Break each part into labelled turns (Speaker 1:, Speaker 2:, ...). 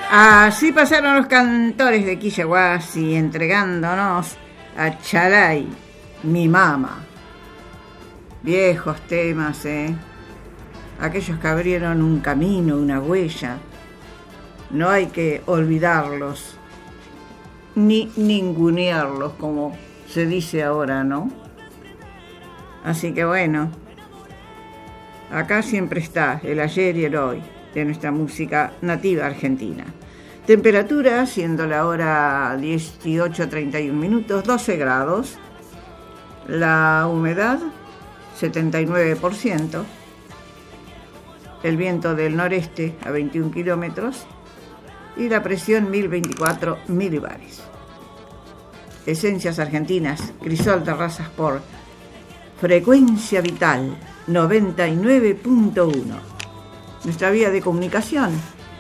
Speaker 1: Así pasaron los cantores de Quillahuasi entregándonos a Chalay, mi mama. Viejos temas, aquellos que abrieron un camino, una huella. No hay que olvidarlos, ni ningunearlos, como se dice ahora, ¿no? Así que bueno, acá siempre está el ayer y el hoy de nuestra música nativa argentina. Temperatura, siendo la hora 18:31 minutos, 12 grados. La humedad, 79%. El viento del noreste a 21 kilómetros. Y la presión 1024 milibares. Esencias argentinas, crisol terrazas por Frecuencia Vital 99.1. Nuestra vía de comunicación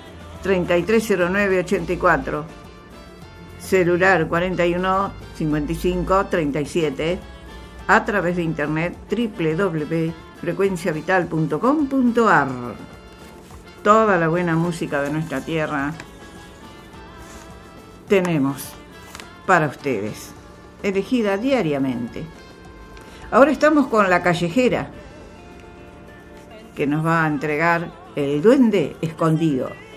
Speaker 1: 330984, celular 41 55 37, a través de internet www.frecuenciavital.com.ar. Toda la buena música de nuestra tierra tenemos para ustedes, elegida diariamente. Ahora estamos con La Callejera, que nos va a entregar El Duende Escondido.